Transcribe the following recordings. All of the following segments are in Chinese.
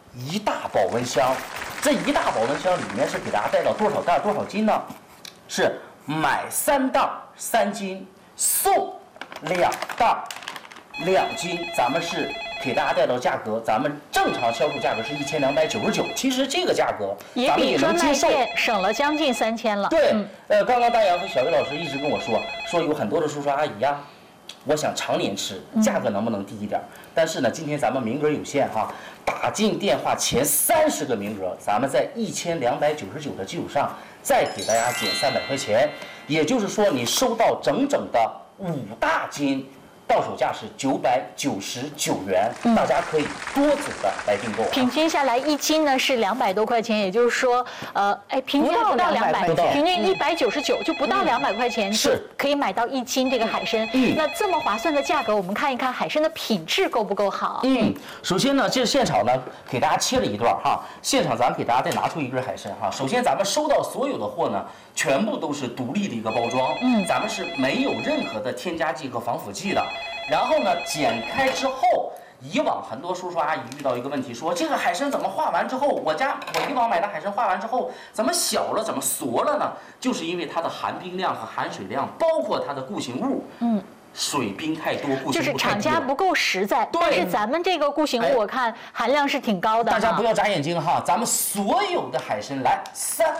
一大保温箱。这一大保温箱里面是给大家带到多少袋多少斤呢？是买3袋3斤送2袋2斤，咱们是给大家带到价格，咱们正常销售价格是1299，其实这个价格也比专卖店省了将近3000了。 对，刚刚大杨和小魏老师一直跟我说有很多的叔叔阿姨呀，我想常年吃，价格能不能低一点？但是呢，今天咱们名额有限哈，打进电话前30个名额，咱们在1299的基础上再给大家减300块钱，也就是说你收到整整的5大斤。到手价是999元，大家可以多组的来订购。 平均下来1斤呢是200多块钱，也就是说，平均不到200，平均199，就不到200块钱是可以买到1斤这个海参。那这么划算的价格，我们看一看海参的品质够不够好？ 首先呢，这现场呢给大家切了一段哈，现场咱给大家再拿出一根海参哈。首先咱们收到所有的货呢，全部都是独立的一个包装，咱们是没有任何的添加剂和防腐剂的。然后呢，剪开之后，以往很多叔叔阿姨遇到一个问题，说这个海参怎么化完之后，我以往买的海参化完之后怎么小了，怎么缩了呢？就是因为它的含冰量和含水量，包括它的固形物，水冰太多，固形物太多， 就是厂家不够实在。但是咱们这个固形物，我看含量是挺高的。 大家不要眨眼睛哈，咱们所有的海参来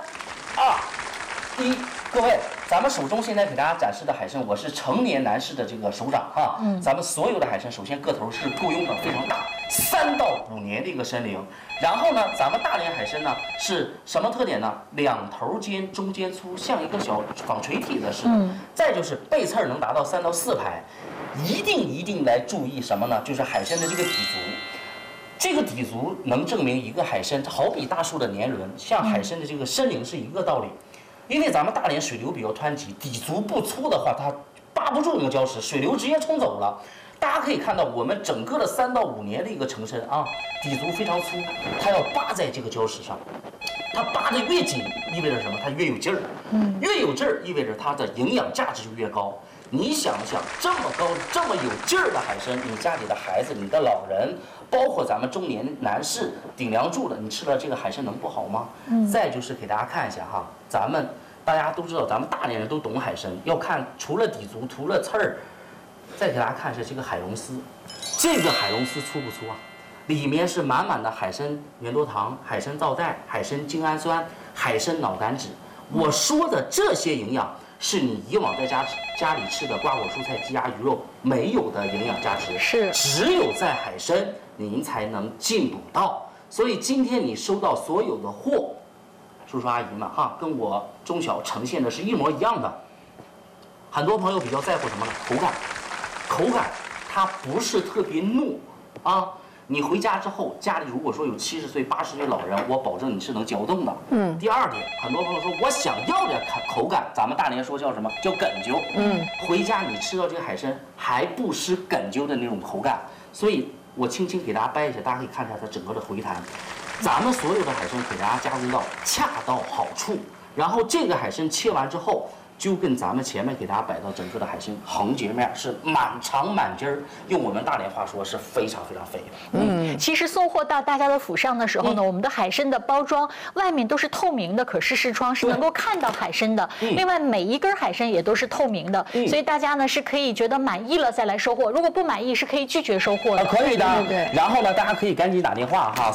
，3、2、1。各位，咱们手中现在给大家展示的海参，我是成年男士的这个手掌哈。咱们所有的海参，首先个头是够用的，非常大，3到5年的一个参龄。然后呢，咱们大连海参呢是什么特点呢？2头尖，中间粗，像一个小纺锤体的似的。再就是背刺能达到3到4排，一定来注意什么呢？就是海参的这个底足。这个底足能证明一个海参，好比大树的年轮，像海参的这个参龄是一个道理。因为咱们大连水流比较湍急，底足不粗的话，它扒不住那个礁石，水流直接冲走了。大家可以看到，我们整个的3到5年的一个成参啊，底足非常粗，它要扒在这个礁石上。它扒得越紧，意味着什么？它越有劲儿。越有劲儿，意味着它的营养价值就越高。你想想，这么高、这么有劲儿的海参，你家里的孩子、你的老人，包括咱们中年男士顶梁柱的，你吃了这个海参能不好吗？再就是给大家看一下哈，大家都知道，咱们大连人都懂海参，要看除了底足、除了刺儿，再给大家看一下这个海龙丝。这个海龙丝粗不粗啊？里面是满满的海参原多糖、海参皂苷、海参精氨酸、海参脑杆脂。我说的这些营养，是你以往在家里吃的瓜果蔬菜、鸡鸭鱼肉没有的营养价值， 是只有在海参您才能进补到。所以今天你收到所有的货，叔叔阿姨们哈，跟我中小呈现的是一模一样的。很多朋友比较在乎什么呢？口感它不是特别糯啊。你回家之后，家里如果说有70岁、80岁老人，我保证你是能嚼动的。第二点，很多朋友说我想要点口感，咱们大连说叫什么？叫哏啾。回家你吃到这个海参还不失哏啾的那种口感，所以我轻轻给大家掰一下，大家可以看一下它整个的回弹。咱们所有的海参给大家加工到恰到好处，然后这个海参切完之后，就跟咱们前面给大家摆到整个的海参横截面是满长满筋儿，用我们大连话说是非常非常肥的。 其实送货到大家的府上的时候呢，我们的海参的包装外面都是透明的可视视窗，是能够看到海参的。另外每一根海参也都是透明的，所以大家呢是可以觉得满意了再来收货，如果不满意是可以拒绝收货的。 可以的。对。然后呢，大家可以赶紧打电话哈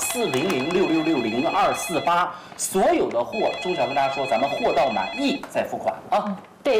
，400-666-0248，所有的货，钟晓跟大家说，咱们货到满意再付款啊。 对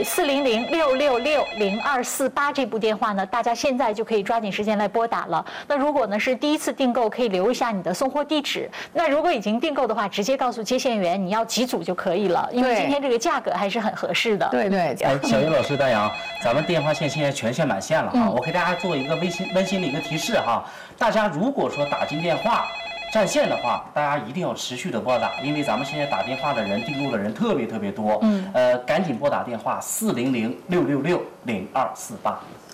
，400-666-0248这部电话呢，大家现在就可以抓紧时间来拨打了。那如果呢是第一次订购，可以留一下你的送货地址。那如果已经订购的话，直接告诉接线员你要几组就可以了，因为今天这个价格还是很合适的。 对。 小云老师、大杨，咱们电话线现在全线满线了哈，我给大家做一个温馨的一个提示哈，大家如果说打进电话占线的话，大家一定要持续的拨打，因为咱们现在打电话的人、订购的人特别多。赶紧拨打电话400-666-0248。